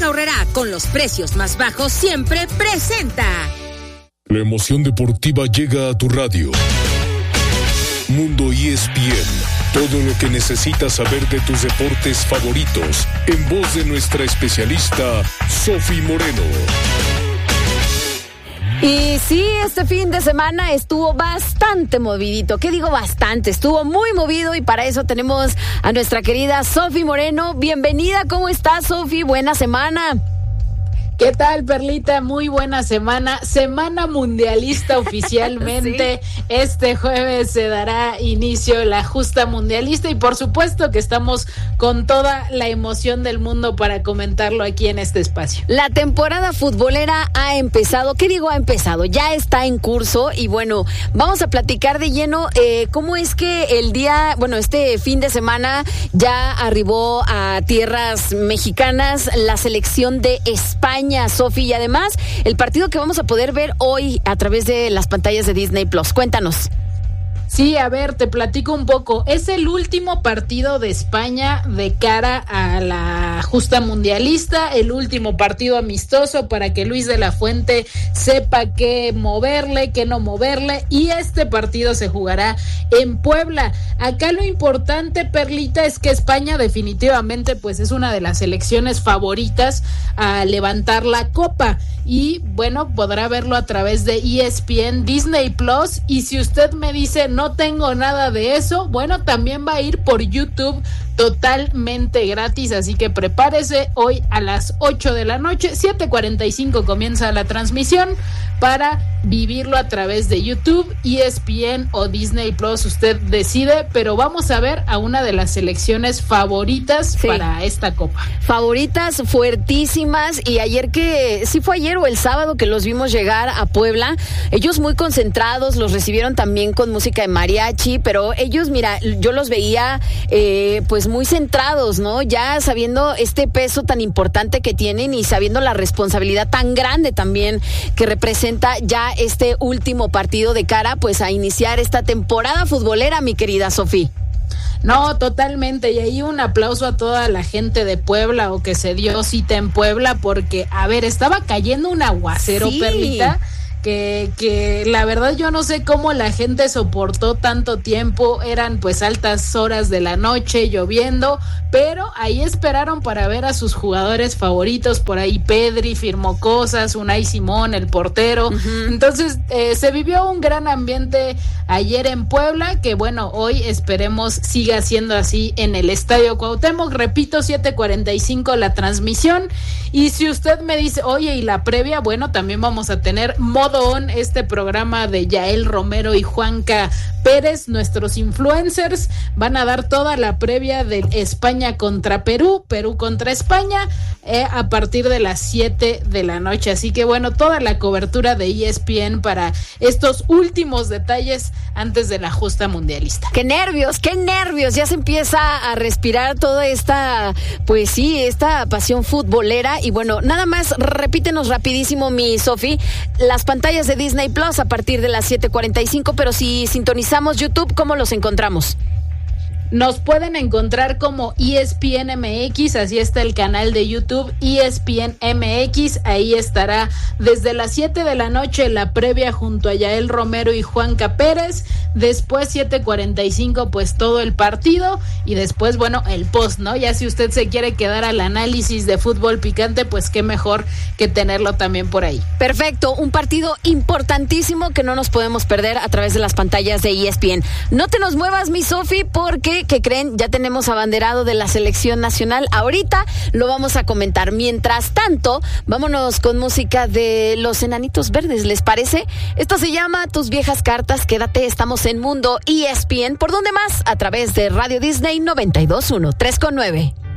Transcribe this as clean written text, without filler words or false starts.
Aurrerá, con los precios más bajos siempre, presenta. La emoción deportiva llega a tu radio. Mundo ESPN. Todo lo que necesitas saber de tus deportes favoritos, en voz de nuestra especialista, Sofi Moreno. Y sí, este fin de semana estuvo bastante movidito. ¿Qué digo bastante? Estuvo muy movido y para eso tenemos a nuestra querida Sofi Moreno. Bienvenida, ¿cómo estás, Sofi? Buena semana. ¿Qué tal, Perlita? Muy buena semana. Semana mundialista oficialmente. Sí. Este jueves se dará inicio la justa mundialista y por supuesto que estamos con toda la emoción del mundo para comentarlo aquí en este espacio. La temporada futbolera ha empezado. ¿Qué digo ha empezado? Ya está en curso y bueno, vamos a platicar de lleno cómo es que este fin de semana ya arribó a tierras mexicanas la selección de España, Sofi, y además el partido que vamos a poder ver hoy a través de las pantallas de Disney Plus. Cuéntanos. Sí, a ver, te platico un poco. Es el último partido de España de cara a la justa mundialista, el último partido amistoso para que Luis de la Fuente sepa qué moverle, qué no moverle, y este partido se jugará en Puebla. Acá lo importante, Perlita, es que España definitivamente pues es una de las selecciones favoritas a levantar la copa y bueno, podrá verlo a través de ESPN, Disney Plus, y si usted me dice no tengo nada de eso, bueno, también va a ir por YouTube totalmente gratis, así que prepárese hoy a las 8 de la noche, 7:45 comienza la transmisión para vivirlo a través de YouTube, ESPN o Disney Plus, usted decide, pero vamos a ver a una de las selecciones favoritas para esta copa. Favoritas fuertísimas, y fue ayer o el sábado que los vimos llegar a Puebla, ellos muy concentrados, los recibieron también con música de mariachi, pero ellos, mira, yo los veía pues muy centrados, ¿no? Ya sabiendo este peso tan importante que tienen y sabiendo la responsabilidad tan grande también que representa ya este último partido de cara pues a iniciar esta temporada futbolera, mi querida Sofi. No, totalmente, y ahí un aplauso a toda la gente de Puebla o que se dio cita en Puebla porque, a ver, estaba cayendo un aguacero, sí. Perlita, que la verdad yo no sé cómo la gente soportó tanto tiempo, eran pues altas horas de la noche lloviendo, pero ahí esperaron para ver a sus jugadores favoritos, por ahí Pedri firmó cosas, Unai Simón, el portero, entonces se vivió un gran ambiente ayer en Puebla, que bueno, hoy esperemos siga siendo así en el Estadio Cuauhtémoc, repito, 7:45 la transmisión, y si usted me dice, oye, y la previa, bueno, también vamos a tener modo on, este programa de Yael Romero y Juanca Pérez, nuestros influencers, van a dar toda la previa de España contra Perú, Perú contra España, a partir de las 7 de la noche, así que bueno, toda la cobertura de ESPN para estos últimos detalles antes de la justa mundialista. ¡Qué nervios, ya se empieza a respirar toda esta, pues sí, esta pasión futbolera, y bueno, nada más, repítenos rapidísimo, mi Sofi, las pantallas de Disney Plus a partir de las 7:45, pero si sintonizamos YouTube, ¿cómo los encontramos? Nos pueden encontrar como ESPN MX, así está el canal de YouTube, ESPN MX, ahí estará desde las 7 de la noche la previa junto a Yael Romero y Juanca Pérez, después 7:45 pues todo el partido, y después bueno, el post, ¿no? Ya si usted se quiere quedar al análisis de fútbol picante, pues qué mejor que tenerlo también por ahí. Perfecto, un partido importantísimo que no nos podemos perder a través de las pantallas de ESPN. No te nos muevas, mi Sofi, porque ¿qué creen? Ya tenemos abanderado de la selección nacional. Ahorita lo vamos a comentar. Mientras tanto, vámonos con música de los Enanitos Verdes, ¿les parece? Esto se llama Tus Viejas Cartas. Quédate, estamos en Mundo ESPN. ¿Por dónde más? A través de Radio Disney 92.1, 3.9.